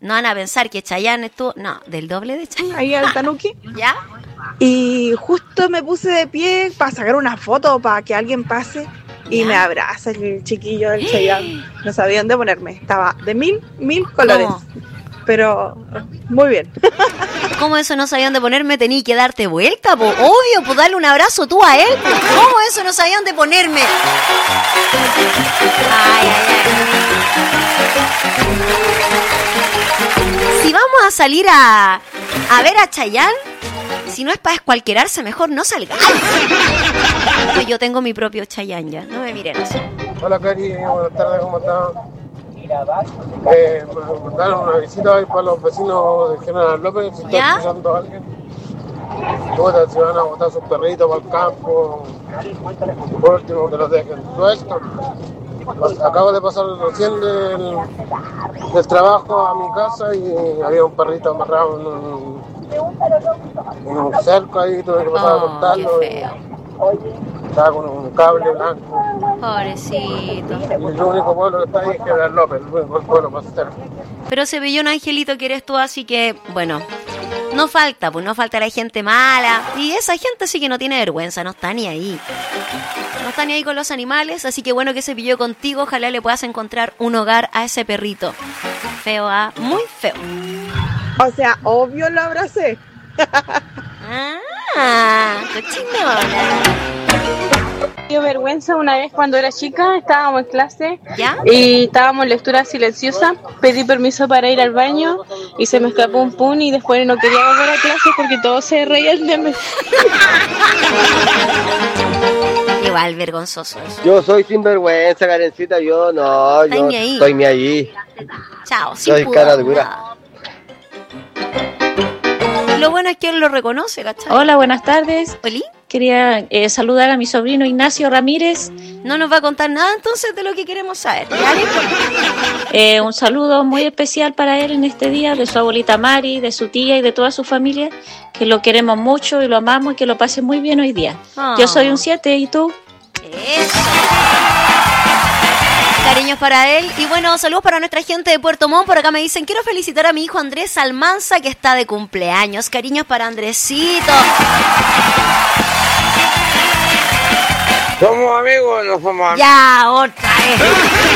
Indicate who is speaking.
Speaker 1: No van a pensar que Chayanne estuvo... No, del doble de Chayanne.
Speaker 2: Ahí al Tanuki.
Speaker 1: ¿Ya?
Speaker 2: Y justo me puse de pie para sacar una foto para que alguien pase. Y
Speaker 1: ¿Ya?
Speaker 2: me abraza el chiquillo del Chayanne. No sabía dónde ponerme. Estaba de mil colores.
Speaker 1: ¿Cómo?
Speaker 2: Pero muy bien.
Speaker 1: ¿Cómo eso no sabían dónde ponerme? Tení que darte vuelta, po. Obvio, pues darle un abrazo tú a él. ¿Cómo eso no sabían dónde ponerme? Ay. Si vamos a salir a ver a Chayanne, si no es para escualquierarse, mejor no salgáis. Yo tengo mi propio Chayanne ya, no me miren así.
Speaker 3: Hola Cari, buenas tardes, ¿cómo estás? Me mandaron una visita hoy para los vecinos de General López, si está escuchando a alguien. Puta, si van a botar sus perritos para el campo, por último que los dejen sueltos. Acabo de pasar recién del trabajo a mi casa y había un perrito amarrado en un cerco ahí, tuve que pasar a cortarlo.
Speaker 1: Qué feo.
Speaker 3: Estaba con un cable blanco.
Speaker 1: Pobrecito.
Speaker 3: Y el único pueblo que está ahí es General López, el único pueblo más cerca.
Speaker 1: Pero se veía un angelito que eres tú, así que, bueno, no falta, pues no falta la gente mala. Y esa gente sí que no tiene vergüenza, no está ni ahí. No está ni ahí con los animales, así que bueno que se pilló contigo. Ojalá le puedas encontrar un hogar a ese perrito. Feo, ¿ah? Muy feo.
Speaker 2: O sea, obvio lo abracé.
Speaker 1: Cochinona.
Speaker 4: Dio vergüenza una vez cuando era chica, estábamos en clase.
Speaker 1: ¿Ya?
Speaker 4: Y estábamos en lectura silenciosa, pedí permiso para ir al baño y se me escapó un pun y después no quería volver a clase porque todos se reían de mí.
Speaker 1: Igual, vergonzoso eso.
Speaker 5: Yo soy sinvergüenza, Karencita, yo no, yo
Speaker 1: ni ahí.
Speaker 5: estoy ni allí.
Speaker 1: Chao, sin
Speaker 5: Soy
Speaker 1: pudor,
Speaker 5: cara dura.
Speaker 1: nada. Lo bueno es que él lo reconoce, ¿cachai?
Speaker 6: Hola, buenas tardes.
Speaker 1: ¿Oli?
Speaker 6: Quería saludar a mi sobrino Ignacio Ramírez.
Speaker 1: No nos va a contar nada entonces de lo que queremos saber.
Speaker 6: Un saludo muy especial para él en este día, de su abuelita Mari, de su tía y de toda su familia, que lo queremos mucho y lo amamos y que lo pase muy bien hoy día.
Speaker 1: Oh.
Speaker 6: Yo soy un 7, ¿y tú?
Speaker 1: Eso. Cariños para él. Y bueno, saludos para nuestra gente de Puerto Montt. Por acá me dicen, quiero felicitar a mi hijo Andrés Almanza, que está de cumpleaños. Cariños para Andresito.
Speaker 3: ¿Somos amigos o no somos amigos?
Speaker 1: Ya, otra vez.